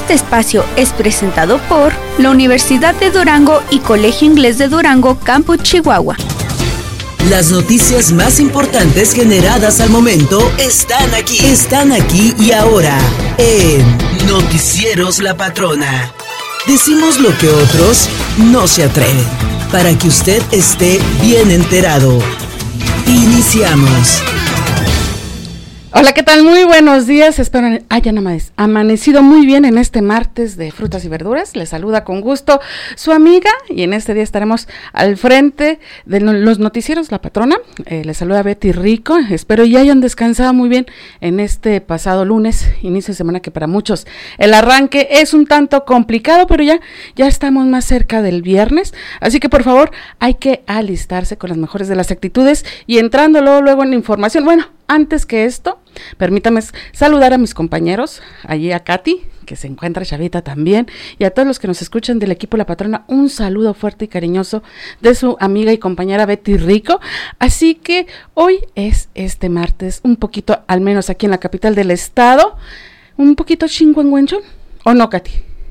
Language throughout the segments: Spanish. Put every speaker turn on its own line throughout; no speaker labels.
Este espacio es presentado por la Universidad de Durango y Colegio Inglés de Durango, Campus Chihuahua.
Las noticias más importantes generadas al momento están aquí y ahora en Noticieros La Patrona. Decimos lo que otros no se atreven, para que usted esté bien enterado. Iniciamos.
Hola, ¿qué tal? Muy buenos días, espero hayan amanecido muy bien en este martes de frutas y verduras. Les saluda con gusto su amiga y en este día estaremos al frente de los noticieros La Patrona. Les saluda Betty Rico, espero ya hayan descansado muy bien en este pasado lunes, inicio de semana que para muchos el arranque es un tanto complicado, pero ya estamos más cerca del viernes, así que por favor hay que alistarse con las mejores de las actitudes y entrando luego en la información. Bueno, antes que esto, permítame saludar a mis compañeros, allí a Katy, que se encuentra Chavita también, y a todos los que nos escuchan del equipo La Patrona, un saludo fuerte y cariñoso de su amiga y compañera Betty Rico. Así que hoy es este martes, un poquito, al menos aquí en la capital del estado, un poquito chingüengüenchón, ¿o no, Katy?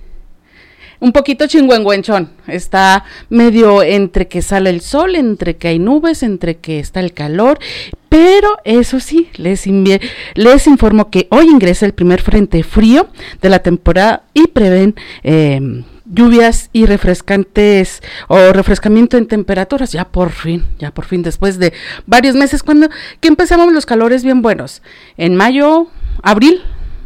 Un poquito chingüengüenchón, está medio entre que sale el sol, entre que hay nubes, entre que está el calor, pero eso sí, les informo que hoy ingresa el primer frente frío de la temporada y prevén lluvias y refrescantes o refrescamiento en temperaturas, ya por fin, después de varios meses que empezamos los calores bien buenos, en mayo, abril,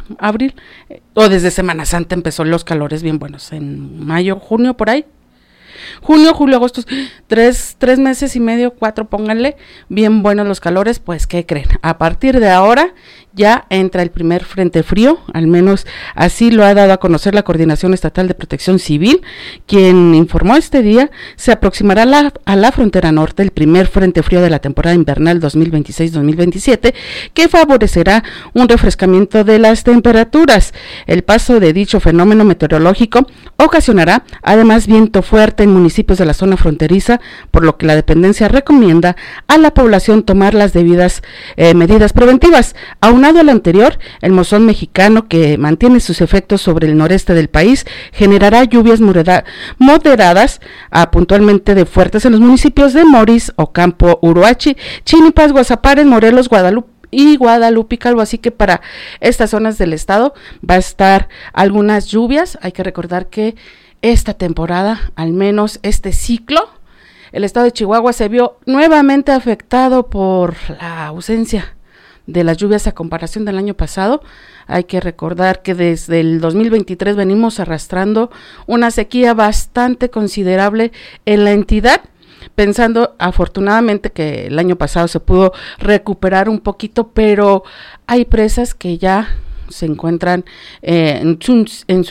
o desde Semana Santa empezó los calores bien buenos, en mayo, junio, por ahí. Junio, julio, agosto, 3 meses y medio, 4, pónganle, bien buenos los calores. Pues, ¿qué creen? A partir de ahora ya entra el primer frente frío, al menos así lo ha dado a conocer la Coordinación Estatal de Protección Civil, quien informó este día, se aproximará a la frontera norte el primer frente frío de la temporada invernal 2026-2027, que favorecerá un refrescamiento de las temperaturas. El paso de dicho fenómeno meteorológico ocasionará además viento fuerte en municipios de la zona fronteriza, por lo que la dependencia recomienda a la población tomar las debidas medidas preventivas. Aunado al anterior, el monzón mexicano, que mantiene sus efectos sobre el noreste del país, generará lluvias moderadas a puntualmente de fuertes en los municipios de Moris, Ocampo, Uruachi, Chinipas, Guasapares, Morelos, Guadalupe y Calvo, así que para estas zonas del estado va a estar algunas lluvias. Hay que recordar que esta temporada, al menos este ciclo, el estado de Chihuahua se vio nuevamente afectado por la ausencia de las lluvias a comparación del año pasado. Hay que recordar que desde el 2023 venimos arrastrando una sequía bastante considerable en la entidad, pensando afortunadamente que el año pasado se pudo recuperar un poquito, pero hay presas que ya se encuentran en su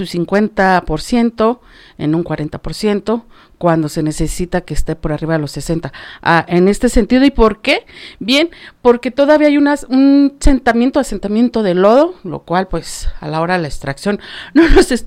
50%, en un 40%, cuando se necesita que esté por arriba de los 60%. En este sentido, ¿y por qué? Bien, porque todavía hay un asentamiento de lodo, lo cual pues a la hora de la extracción no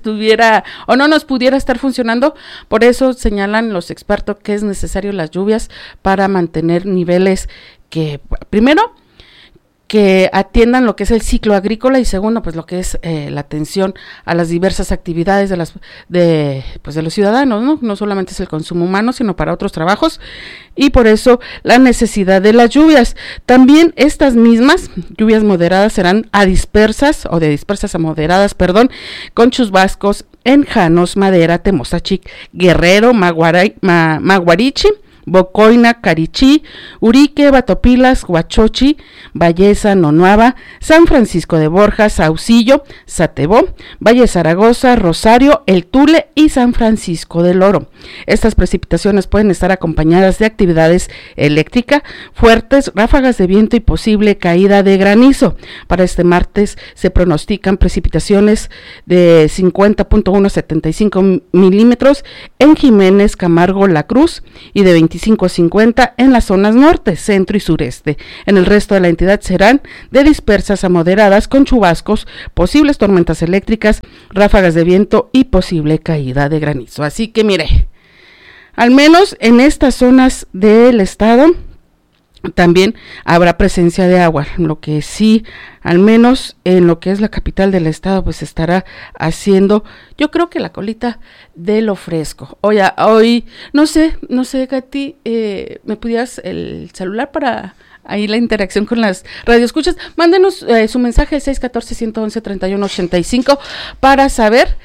nos pudiera estar funcionando. Por eso señalan los expertos que es necesario las lluvias para mantener niveles que, primero, que atiendan lo que es el ciclo agrícola y segundo, pues lo que es la atención a las diversas actividades de los ciudadanos, ¿no? No solamente es el consumo humano, sino para otros trabajos, y por eso la necesidad de las lluvias. También estas mismas lluvias moderadas serán de dispersas a moderadas, con chubascos en Janos, Madera, Temozachic, Guerrero, Maguarichi, Bocoina, Carichí, Urique, Batopilas, Huachochi, Valleza, Nonuava, San Francisco de Borja, Saucillo, Satebó, Valle Zaragoza, Rosario, El Tule y San Francisco del Oro. Estas precipitaciones pueden estar acompañadas de actividades eléctricas fuertes, ráfagas de viento y posible caída de granizo. Para este martes se pronostican precipitaciones de 50.1 a 75 milímetros en Jiménez, Camargo, La Cruz y de 25 a 50 en las zonas norte, centro y sureste. En el resto de la entidad serán de dispersas a moderadas con chubascos, posibles tormentas eléctricas, ráfagas de viento y posible caída de granizo. Así que mire, al menos en estas zonas del estado también habrá presencia de agua, lo que sí, al menos en lo que es la capital del estado, pues estará haciendo, yo creo que la colita de lo fresco. Oye, hoy, no sé, Katy, ¿me pudieras el celular para ahí la interacción con las radioescuchas? Mándenos su mensaje al 614-111-3185 para saber,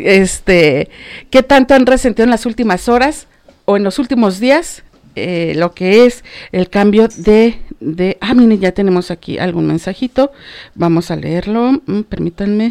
qué tanto han resentido en las últimas horas o en los últimos días, lo que es el cambio de miren, ya tenemos aquí algún mensajito, vamos a leerlo, permítanme,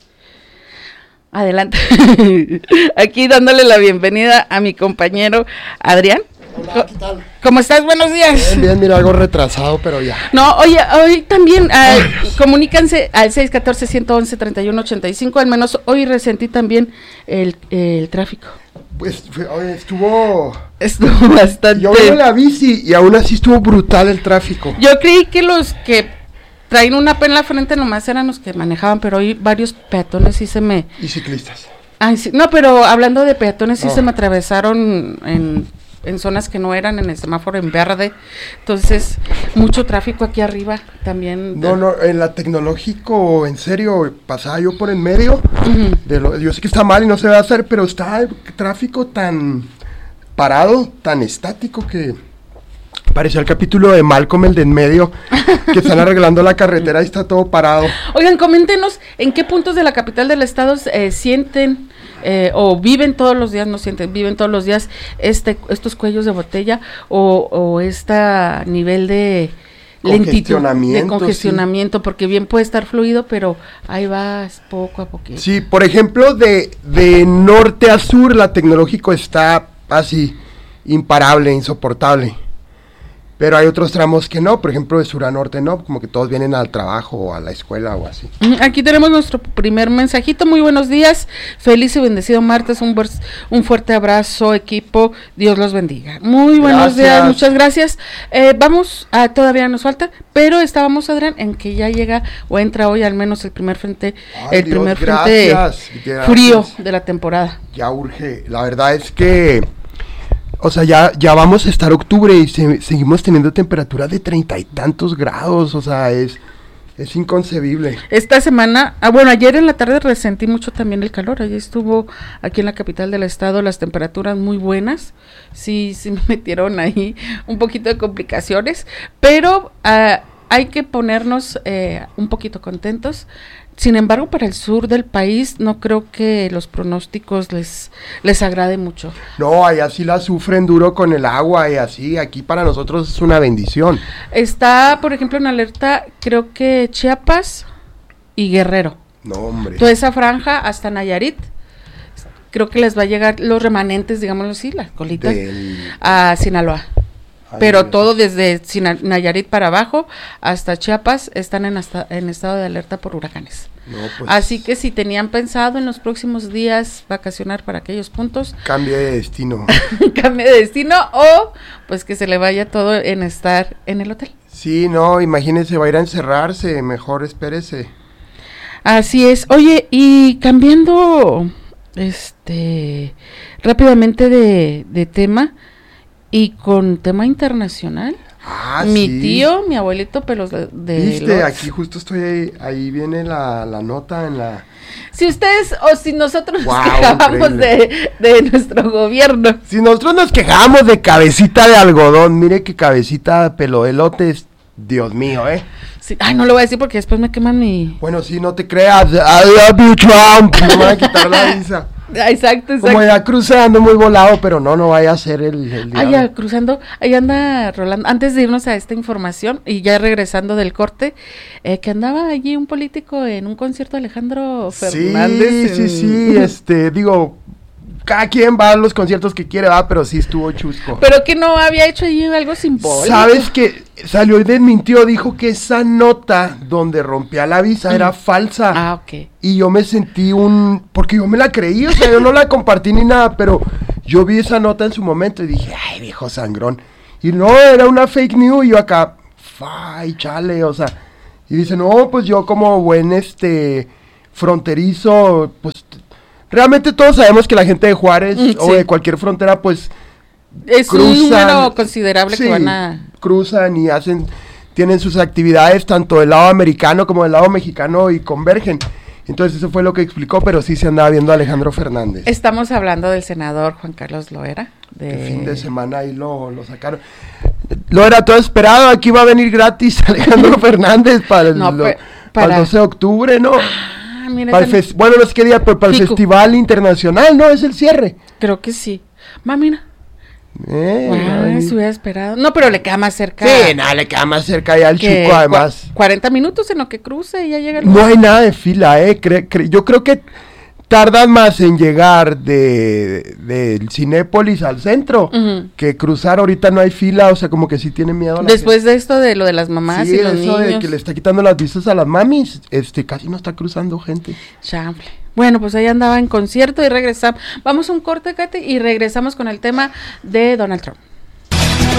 adelante, aquí dándole la bienvenida a mi compañero Adrián.
Hola, ¿qué tal?
¿Cómo estás? Buenos días.
Bien, mira, algo retrasado, pero ya.
No, oye, hoy también comuníquense al 614-111-3185, al menos hoy resentí también el tráfico.
Pues estuvo
bastante.
Yo iba en la bici y aún así estuvo brutal el tráfico.
Yo creí que los que traen una P en la frente nomás eran los que manejaban, pero hoy varios peatones sí se me...
Y ciclistas.
Ay, sí, no, pero hablando de peatones sí se me atravesaron en zonas que no eran, en el semáforo en verde, entonces mucho tráfico aquí arriba también.
No, en la Tecnológico, en serio, pasaba yo por en medio, yo sé que está mal y no se va a hacer, pero está el tráfico tan parado, tan estático que parecía el capítulo de Malcolm, el de en medio, que están arreglando la carretera y está todo parado.
Oigan, coméntenos en qué puntos de la capital del estado sienten o viven todos los días, viven todos los días estos cuellos de botella o nivel de lentitud, de congestionamiento, sí. Porque bien puede estar fluido, pero ahí vas poco a poquito.
Sí, por ejemplo, de norte a sur, la Tecnológico está así, imparable, insoportable. Pero hay otros tramos que no, por ejemplo, de sur a norte no, como que todos vienen al trabajo o a la escuela o así.
Aquí tenemos nuestro primer mensajito. Muy buenos días, feliz y bendecido martes, un fuerte abrazo, equipo, Dios los bendiga. Muy buenos días, muchas gracias. Todavía nos falta, pero estábamos, Adrián, en que ya llega o entra hoy al menos el primer frente, frío de la temporada.
Ya urge, la verdad es que... O sea, ya vamos a estar octubre y seguimos teniendo temperaturas de 30 y tantos grados, o sea, es inconcebible.
Esta semana, ayer en la tarde resentí mucho también el calor, ayer estuvo aquí en la capital del estado las temperaturas muy buenas, sí me metieron ahí un poquito de complicaciones, pero hay que ponernos un poquito contentos. Sin embargo, para el sur del país no creo que los pronósticos les agrade mucho.
No, allá sí la sufren duro con el agua y así, aquí para nosotros es una bendición.
Está, por ejemplo, en alerta, creo que Chiapas y Guerrero.
No, hombre.
Toda esa franja hasta Nayarit, creo que les va a llegar los remanentes, digámoslo así, las colitas, a Sinaloa. Pero todo desde Nayarit para abajo hasta Chiapas están en estado de alerta por huracanes.
No, pues,
así que si tenían pensado en los próximos días vacacionar para aquellos puntos,
cambie de destino.
Cambie de destino o pues que se le vaya todo en estar en el hotel.
Sí, no, imagínese, va a ir a encerrarse, mejor espérese.
Así es. Oye, y cambiando rápidamente de tema, y con tema internacional, mi tío, mi abuelito Pelos de
¿Viste? Aquí justo estoy, ahí viene la nota en la...
Si ustedes o si nosotros nos quejábamos de nuestro gobierno.
Si nosotros nos quejábamos de cabecita de algodón, mire que cabecita de pelo de elotes, Dios mío,
Sí, no lo voy a decir porque después me queman mi...
Bueno, sí, no te creas, I love you, Trump, me van a quitar la visa.
Exacto.
Como ya cruzando muy volado, pero no vaya a ser el
ya cruzando, ahí anda Rolando, antes de irnos a esta información, y ya regresando del corte, que andaba allí un político en un concierto de Alejandro Fernández.
Sí, digo, cada quien va a los conciertos que quiere, pero sí estuvo chusco.
Pero que no había hecho allí algo simbólico.
¿Sabes qué? Salió y desmintió, dijo que esa nota donde rompía la visa era falsa.
Ok.
Y yo me sentí porque yo me la creí, o sea, yo no la compartí ni nada, pero yo vi esa nota en su momento y dije, ay, viejo sangrón. Y no, era una fake news, y yo acá, chale, o sea, y dice, no, pues yo como buen fronterizo, pues realmente todos sabemos que la gente de Juárez o de cualquier frontera, pues
Es un número considerable que van a...
cruzan y tienen sus actividades tanto del lado americano como del lado mexicano y convergen. Entonces eso fue lo que explicó, pero sí se andaba viendo a Alejandro Fernández.
Estamos hablando del senador Juan Carlos Loera.
El fin de semana ahí lo sacaron. Lo era todo esperado, aquí va a venir gratis Alejandro Fernández para el 12 de octubre, ¿no?
Mira,
bueno, no sé qué día, pero para el Festival Internacional, ¿no? Es el cierre.
Creo que sí. Mira. Se hubiera esperado. No, pero le queda más cerca.
Sí, le queda más cerca ya al Chuco, además.
40 minutos en lo que cruce y ya llega el...
No hay nada de fila, yo creo que tardan más en llegar del Cinépolis al centro que cruzar. Ahorita no hay fila, o sea, como que sí tienen miedo.
Después de esto de lo de las mamás y los niños.
De que le está quitando las vistas a las mamis, casi no está cruzando gente.
Chamble. Bueno, pues ahí andaba en concierto y regresamos. Vamos a un corte, Katy, y regresamos con el tema de Donald Trump.